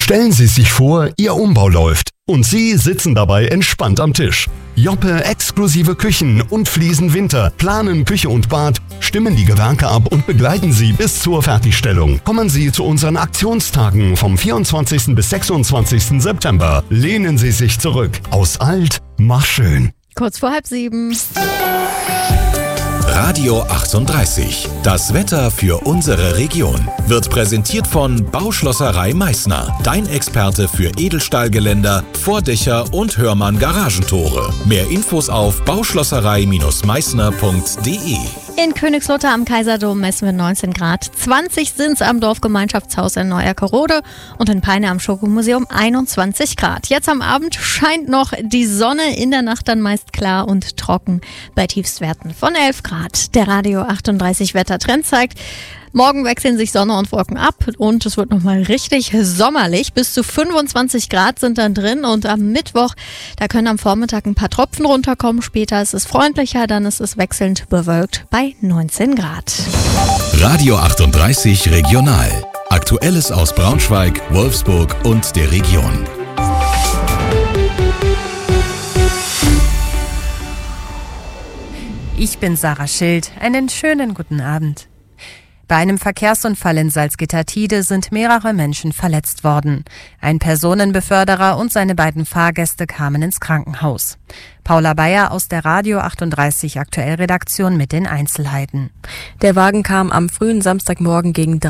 Stellen Sie sich vor, Ihr Umbau läuft und Sie sitzen dabei entspannt am Tisch. Joppe exklusive Küchen und Fliesen Winter planen Küche und Bad, stimmen die Gewerke ab und begleiten Sie bis zur Fertigstellung. Kommen Sie zu unseren Aktionstagen vom 24. bis 26. September. Lehnen Sie sich zurück. Aus alt, mach schön. Kurz vor 6:30. Radio 38. Das Wetter für unsere Region wird präsentiert von Bauschlosserei Meißner. Dein Experte für Edelstahlgeländer, Vordächer und Hörmann Garagentore. Mehr Infos auf bauschlosserei-meißner.de. In Königslutter am Kaiserdom messen wir 19 Grad. 20 sind es am Dorfgemeinschaftshaus in Neu-Eickerode und in Peine am Schokomuseum 21 Grad. Jetzt am Abend scheint noch die Sonne, in der Nacht dann meist klar und trocken bei Tiefstwerten von 11 Grad. Der Radio 38 Wettertrend zeigt, morgen wechseln sich Sonne und Wolken ab und es wird nochmal richtig sommerlich. Bis zu 25 Grad sind dann drin und am Mittwoch, da können am Vormittag ein paar Tropfen runterkommen. Später ist es freundlicher, dann ist es wechselnd bewölkt bei 19 Grad. Radio 38 Regional. Aktuelles aus Braunschweig, Wolfsburg und der Region. Ich bin Sarah Schild. Einen schönen guten Abend. Bei einem Verkehrsunfall in Salzgitter-Tiede sind mehrere Menschen verletzt worden. Ein Personenbeförderer und seine beiden Fahrgäste kamen ins Krankenhaus. Paula Bayer aus der Radio 38 Aktuell-Redaktion mit den Einzelheiten. Der Wagen kam am frühen Samstagmorgen gegen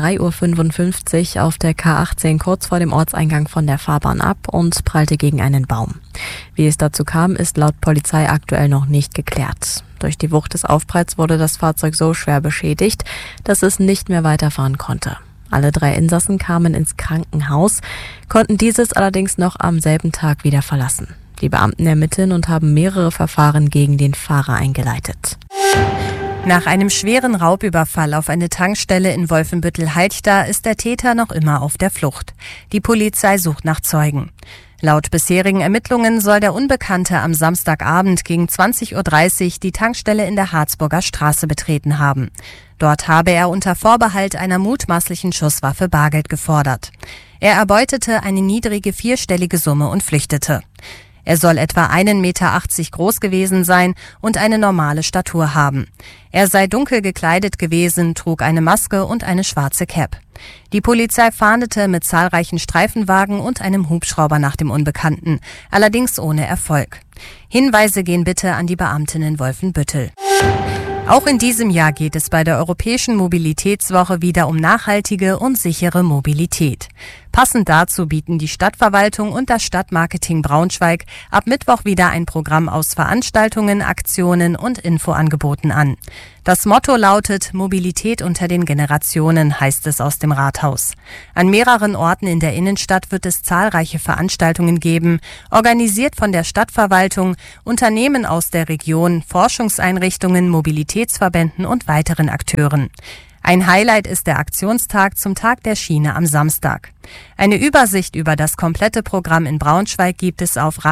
3:55 Uhr auf der K18 kurz vor dem Ortseingang von der Fahrbahn ab und prallte gegen einen Baum. Wie es dazu kam, ist laut Polizei aktuell noch nicht geklärt. Durch die Wucht des Aufpralls wurde das Fahrzeug so schwer beschädigt, dass es nicht mehr weiterfahren konnte. Alle 3 Insassen kamen ins Krankenhaus, konnten dieses allerdings noch am selben Tag wieder verlassen. Die Beamten ermitteln und haben mehrere Verfahren gegen den Fahrer eingeleitet. Nach einem schweren Raubüberfall auf eine Tankstelle in Wolfenbüttel-Halchda ist der Täter noch immer auf der Flucht. Die Polizei sucht nach Zeugen. Laut bisherigen Ermittlungen soll der Unbekannte am Samstagabend gegen 20:30 Uhr die Tankstelle in der Harzburger Straße betreten haben. Dort habe er unter Vorbehalt einer mutmaßlichen Schusswaffe Bargeld gefordert. Er erbeutete eine niedrige 4-stellige Summe und flüchtete. Er soll etwa 1,80 Meter groß gewesen sein und eine normale Statur haben. Er sei dunkel gekleidet gewesen, trug eine Maske und eine schwarze Cap. Die Polizei fahndete mit zahlreichen Streifenwagen und einem Hubschrauber nach dem Unbekannten, allerdings ohne Erfolg. Hinweise gehen bitte an die Beamtin in Wolfenbüttel. Auch in diesem Jahr geht es bei der Europäischen Mobilitätswoche wieder um nachhaltige und sichere Mobilität. Passend dazu bieten die Stadtverwaltung und das Stadtmarketing Braunschweig ab Mittwoch wieder ein Programm aus Veranstaltungen, Aktionen und Infoangeboten an. Das Motto lautet Mobilität unter den Generationen, heißt es aus dem Rathaus. An mehreren Orten in der Innenstadt wird es zahlreiche Veranstaltungen geben, organisiert von der Stadtverwaltung, Unternehmen aus der Region, Forschungseinrichtungen, Mobilitätsverbänden und weiteren Akteuren. Ein Highlight ist der Aktionstag zum Tag der Schiene am Samstag. Eine Übersicht über das komplette Programm in Braunschweig gibt es auf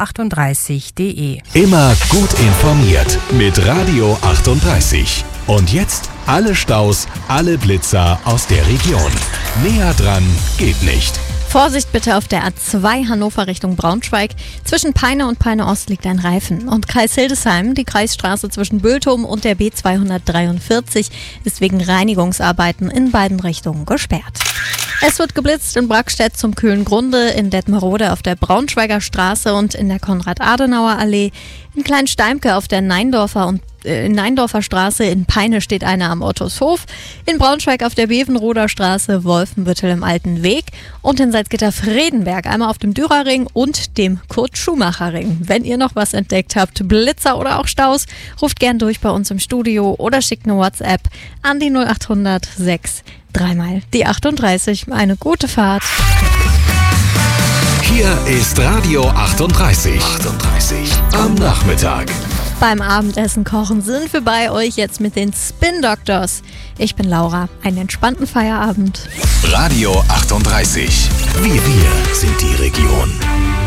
radio38.de. Immer gut informiert mit Radio 38. Und jetzt alle Staus, alle Blitzer aus der Region. Näher dran geht nicht. Vorsicht bitte auf der A2 Hannover Richtung Braunschweig. Zwischen Peine und Peine Ost liegt ein Reifen. Und Kreis Hildesheim, die Kreisstraße zwischen Bültum und der B243, ist wegen Reinigungsarbeiten in beiden Richtungen gesperrt. Es wird geblitzt in Brackstedt zum kühlen Grunde, in Detmerode auf der Braunschweiger Straße und in der Konrad-Adenauer-Allee, in Kleinsteimke auf der Neindorfer Straße, in Peine steht einer am Ottoshöf, in Braunschweig auf der Bevenroder Straße, Wolfenbüttel im Alten Weg und in Salzgitter-Fredenberg einmal auf dem Dürerring und dem Kurt-Schumacher-Ring. Wenn ihr noch was entdeckt habt, Blitzer oder auch Staus, ruft gern durch bei uns im Studio oder schickt eine WhatsApp an die 0800 6 3 die 38. Eine gute Fahrt. Hier ist Radio 38. Am Nachmittag. Beim Abendessen kochen sind wir bei euch jetzt mit den Spin Doctors. Ich bin Laura. Einen entspannten Feierabend. Radio 38. Wir sind die Region.